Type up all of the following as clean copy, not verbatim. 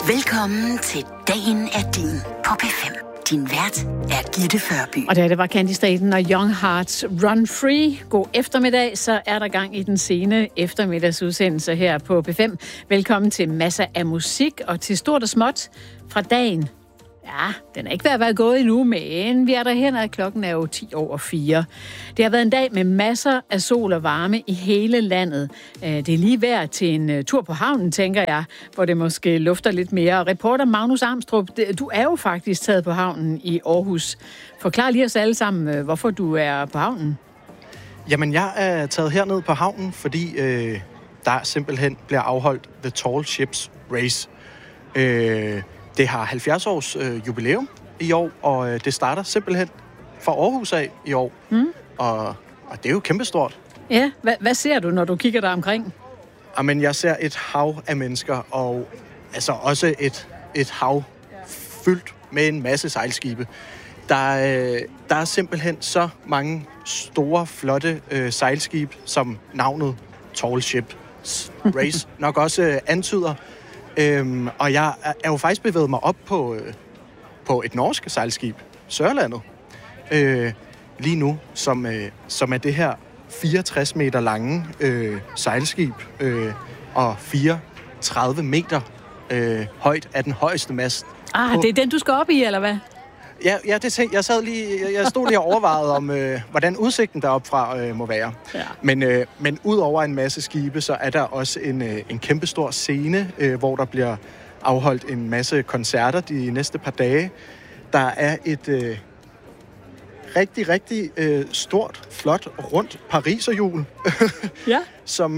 Velkommen til Dagen er din på P5. Din vært er Gitte Førby. Og da det var Candy Staten og Young Hearts Run Free. God eftermiddag, så er der gang i den sene eftermiddagsudsendelse her på P5. Velkommen til masser af musik og til stort og småt fra dagen. Ja, den er ikke ved at være gået endnu, men vi er derhen, og klokken er jo 4:10. Det har været en dag med masser af sol og varme i hele landet. Det er lige værd til en tur på havnen, tænker jeg, hvor det måske lufter lidt mere. Reporter Magnus Armstrong, du er jo faktisk taget på havnen i Aarhus. Forklar lige os alle sammen, hvorfor du er på havnen. Jamen, jeg er taget herned på havnen, fordi der simpelthen bliver afholdt The Tall Ships Race. Det har 70 års jubilæum i år, og det starter simpelthen fra Aarhus af i år. Og det er jo kæmpestort. Ja, hvad ser du, når du kigger der omkring? Jamen, jeg ser et hav af mennesker, og altså også et hav fyldt med en masse sejlskibe. Der er simpelthen så mange store, flotte sejlskib, som navnet Tall Ship Race nok også antyder. Og jeg er jo faktisk bevæget mig op på et norsk sejlskib, Sørlandet, lige nu, som er det her 64 meter lange sejlskib, og 34 meter højt af den højeste mast. Det er den, du skal op i, eller hvad? Ja, det tænkte jeg. Jeg stod lige og overvejede om, hvordan udsigten deroppe fra må være. Ja. Men ud over en masse skibe, så er der også en kæmpestor scene, hvor der bliver afholdt en masse koncerter de næste par dage. Der er et rigtig, rigtig stort, flot, rundt pariserhjul, ja. som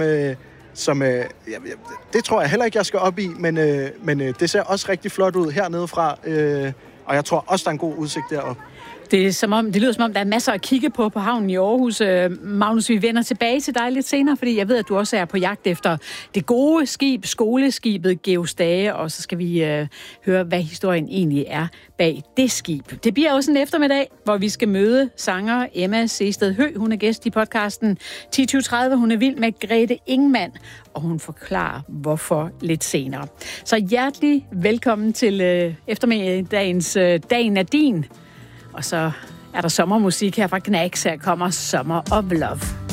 det tror jeg heller ikke, jeg skal op i, men det ser også rigtig flot ud hernede fra. Og jeg tror også, der er en god udsigt deroppe. Det lyder som om, der er masser at kigge på havnen i Aarhus. Magnus, vi vender tilbage til dig lidt senere, fordi jeg ved, at du også er på jagt efter det gode skib, skoleskibet Georg Stage, og så skal vi høre, hvad historien egentlig er bag det skib. Det bliver også en eftermiddag, hvor vi skal møde sanger Emma Sehsted Høgh. Hun er gæst i podcasten 10.30. Hun er vild med Grete Ingemann, og hun forklarer, hvorfor lidt senere. Så hjertelig velkommen til eftermiddagens Dagen er din. Og så er der sommermusik her fra Knacks. Her kommer Summer of Love.